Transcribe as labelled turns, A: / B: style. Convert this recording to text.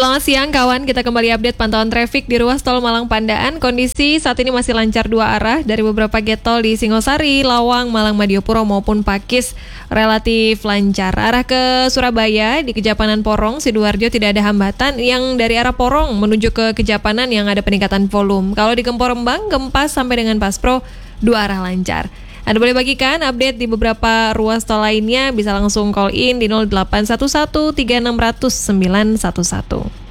A: Selamat siang kawan, kita kembali update pantauan traffic di ruas tol Malang Pandaan. Kondisi saat ini masih lancar dua arah dari beberapa gate tol di Singosari, Lawang, Malang Madiopuro maupun Pakis relatif lancar. Arah ke Surabaya di Kejapanan Porong, Sidoarjo tidak ada hambatan. Yang dari arah Porong menuju ke Kejapanan yang ada peningkatan volume. Kalau di Gempor Rembang, Gempas sampai dengan Paspro dua arah lancar. Anda boleh bagikan update di beberapa ruas tol lainnya, bisa langsung call in di 0811 3600 911.